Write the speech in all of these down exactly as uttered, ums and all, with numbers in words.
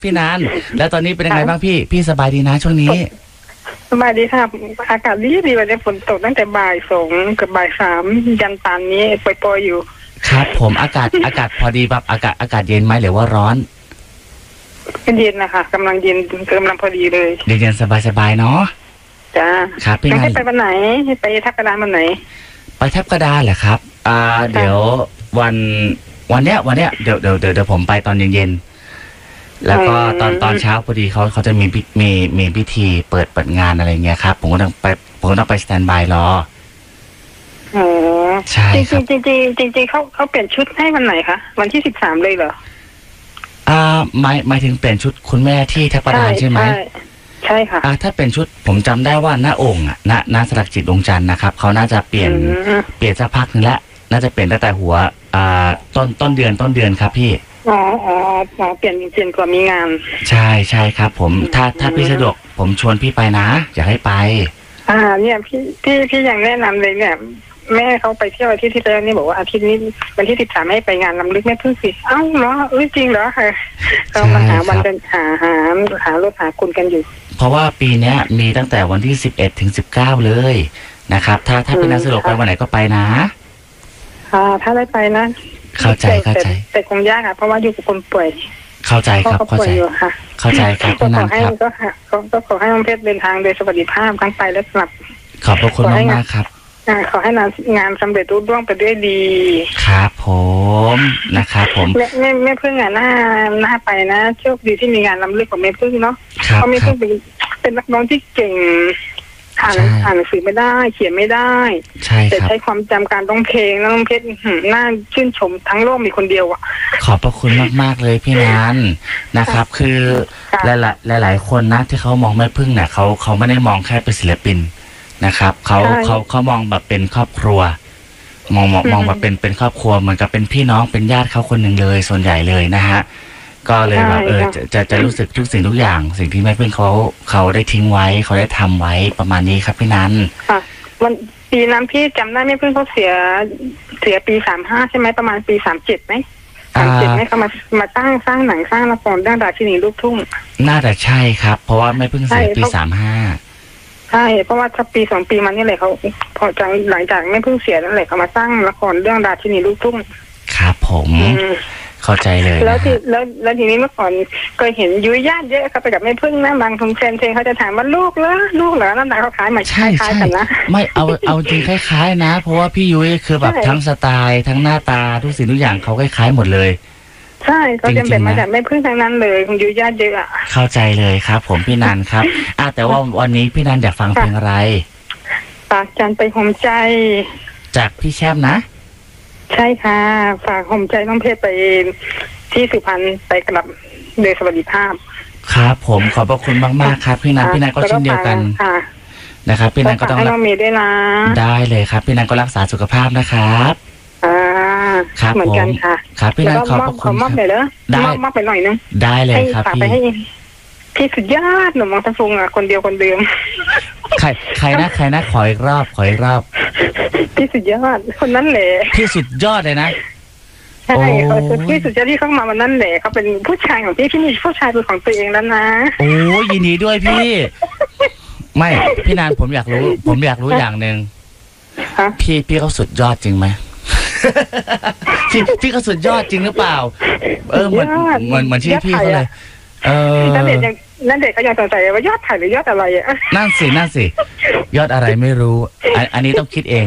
พี่นันแล้วตอนนี้เป็นยังไงบ้างพี่พี่สบายดีนะช่วงนี้สบายดีค่ะอากาศดีดีวันนี้ฝนตกตั้งแต่บ่ายสองกับบ่ายสามยันตอนนี้ปล่อยๆอยู่ครับผมอากาศอากาศพอดีแบบอากาศอากาศเย็นไหมหรือว่าร้อนเป็นเย็นนะคะกำลังเย็นกำลังพอดีเลยเย็นๆสบายๆเนาะจ้าครับพี่นันให้ไปวันไหนให้ไปทับกระดานวันไหนไปทับกระดานเหรอครับอ่าเดี๋ยววันวันเนี้ยวันเนี้ยเดี๋ยวเดี๋ยวเดี๋ยวผมไปตอนเย็นๆแล้วก็ตอนตอนเช้าพอดีเขาเขาจะมีมีมีพิธีเปิดเปิดงานอะไรเงี้ยครับผมก็ต้องไปผมก็ต้องไปสแตนบายรออ๋อใช่ครับจริงจริงจริงจริงเขาเขาเปลี่ยนชุดให้วันไหนคะวันที่สิบสามเลยเหรออ่าหมายหมายถึงเปลี่ยนชุดคุณแม่ที่ทับกระดานใช่ไหมใช่ค่ะอ่าถ้าเป็นชุดผมจำได้ว่าหน้าองค์อ่ะณณสลักจิตดวงจันทร์นะครับเขาน่าจะเปลี่ยนเปลี่ยนสักพักนึงแล้วน่าจะเปลี่ยนตั้งแต่หัวอ่าต้นต้นเดือนต้นเดือนครับพี่อ๋ออ๋ออ๋อเปลี่ยนเปลี่ยนกว่ามีงานใช่ใช่ครับผมถ้าถ้าพี่สะดวกผมชวนพี่ไปนะอยากให้ไปอ่าเนี่ยพี่พี่พี่ยังแนะนำเลยเนี่ยแม่เขาไปเที่ยวอาทิตย์ที่แล้วนี่บอกว่าอาทิตย์นี้วันที่สิบสามให้ไปงานลำลึกแม่พึ่งสิเอ้าเหรอเอ้ยจริงเหรอค่ะเรามาหาวันกันหาหาหารถหาคุณกันอยู่เพราะว่าปีนี้มีตั้งแต่วันที่สิบเอ็ดถึงสิบเก้าเลยนะครับถ้าถ้าเป็นนักสะดวกไปวันไหนก็ไปนะค่ะถ้าได้ไปนะเข้าใจเข้าใจแต่คงยากค่ะเพราะว่าอยู่กับคนป่วยเข้าใจครับเข้าใจเข้าใจครับพี่นันครับก็ก็ขอให้น้องเพชรเดินทางโดยสวัสดิภาพทั้งไปและกลับขอบพระคุณมากมากครับขอให้งานงานสำเร็จรุ่งเรืองไปด้วยดีครับผมนะครับผมแม่แม่แม่พึ่งอ่ะหน้าหน้าไปนะโชคดีที่มีงานลำลึกของแม่พึ่งเนาะเพราะแม่พึ่งเป็นเป็นนักร้องที่เก่งอ่านอ่านหนังสือไม่ได้เขียนไม่ได้แต่ใช้ความจำการร้องเพลงแล้วน้องเพชรน่าชื่นชมทั้งโลกมีคนเดียวอ่ะขอบพระคุณมากๆเลยพี่นันนะครับคือหลายๆหลายๆคนนะที่เขามองแม่พึ่งเนี่ยเขาเขาไม่ได้มองแค่เป็นศิลปินนะครับเขาเขาเขามองแบบเป็นครอบครัวมองมองมองแบบเป็นเป็นครอบครัวเหมือนกับเป็นพี่น้องเป็นญาติเขาคนหนึ่งเลยส่วนใหญ่เลยนะฮะก็เลยแบบเออจะจะจะรู้สึกทุกสิ่งทุกอย่างสิ่งที่แม่เพื่อนเขาเขาได้ทิ้งไว้เขาได้ทำไว้ประมาณนี้ครับพี่นันค่ะวันปีนั้นพี่จำได้แม่เพื่อนเขาเสียเสียปีสามห้าใช่ไหมประมาณปีสามเจ็ดไหมสามเจ็ดไหมเขามามาตั้งสร้างหนังสร้างละครเรื่องราชินีลูกทุ่งน่าจะใช่ครับเพราะว่าแม่เพิ่งเสียปีสามห้าใช่เพราะว่าถ้าปีสองปีมันนี่แหละเขาพอจากหลังจากแม่เพิ่งเสียนั่นแหละเขามาสร้างละครเรื่องราชินีลูกทุ่งครับผมเข้าใจเลยแล้วทีแล้วแล้วทีนี้เมื่อก่อนก็เห็นยุ้ยญาติเยอะครับไปกับแม่พึ่งนะบางทงแฟนเพลงเขาจะถามว่าลูกเหรอลูกเหรอน้ำหนักเขาคล้ายมาคล้ายกันนะไม่เอาเอาจริงคล้ายๆนะเพราะว่าพี่ยุ้ยคือแบบทั้งสไตล์ทั้งหน้าตาทุกสิ่งทุกอย่างเขาคล้ายๆหมดเลยใช่ก็จะเป็นมาจากแม่พึ่งทั้งนั้นเลยของยุ้ยญาติเยอะเข้าใจเลยครับผมพี่นันครับอ่ะแต่ว่าวันนี้พี่นันอยากฟังเพลงอะไรฝากจันไปห่มใจจากพี่แชมป์นะใช่ค่ะฝากห่มใจน้องเพชรไปที่สุพรรณไปกลับโดยสวัสดิภาพครับผมขอบพระคุณมากๆครับพี่นันพี่นันก็เช่นเดียวกันนะครับพี่นันก็ต้องให้น้องเมย์ด้วยนะได้เลยครับพี่นันก็รักษาสุขภาพนะครับอ่าเหมือนกันค่ะครับพี่นันขอบพระคุณมอบไปเลยได้มอบไปหน่อยนึงได้เลยครับพี่พี่สุดยอดหนุ่มมังสะพุงอ่ะคนเดียวคนเดิมใครใครนะใครนะขออีกรอบขออีกรอบพี่สุดยอดคนนั้นแหละพี่สุดยอดเลยนะใช่เขาพี่สุดยอดที่เข้ามาวันนั้นแหละเขาเป็นผู้ชายของพี่พี่มีผู้ชายเป็นของตัวเองแล้วนะโอ้ยินดีด้วยพี่ไม่พี่นานผมอยากรู้ผมอยากรู้อย่างหนึ่งพี่พี่เขาสุดยอดจริงไหมพี่พี่เขาสุดยอดจริงหรือเปล่าเออเหมือนเหมือนเหมือนชื่อพี่เขาเลยเออนั่นเด็กยังนั่นเด็กเขายังสงสัยว่ายอดถ่ายหรือยอดอะไรอ่ะนั่นสินั่นสิยอดอะไรไม่รู้อันอันนี้ต้องคิดเอง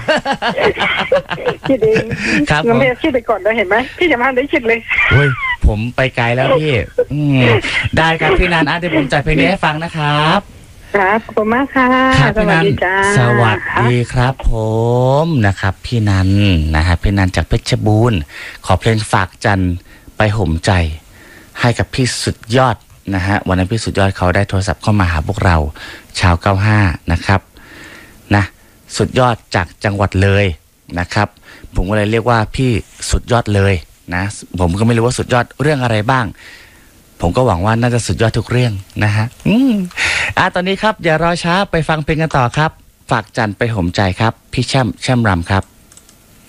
คิดเองครับน้องเมย์คิดไปก่อนเลยเห็นไหมพี่จะมาได้คิดเลยโอ้ยผมไปไกลแล้วพี่ได้ครับพี่นันอ่ะเดี๋ยวผมจัดเพลงนี้ให้ฟังนะครับครับขอบคุณมากค่ะสวัสดีจ้าสวัสดีครับผมนะครับพี่นันนะครับพี่นันจากเพชรบูรณ์ขอเพลงฝากจันไปห่มใจให้กับพี่สุดยอดนะฮะวันนั้นพี่สุดยอดเขาได้โทรศัพท์เข้ามาหาพวกเราชาวเก้าห้านะครับนะสุดยอดจากจังหวัดเลยนะครับผมก็เลยเรียกว่าพี่สุดยอดเลยนะผมก็ไม่รู้ว่าสุดยอดเรื่องอะไรบ้างผมก็หวังว่าน่าจะสุดยอดทุกเรื่องนะฮะอืมอ่ะตอนนี้ครับอย่ารอช้าไปฟังเพลงกันต่อครับฝากจันไปห่มใจครับพี่แช่มแช่มรำครับ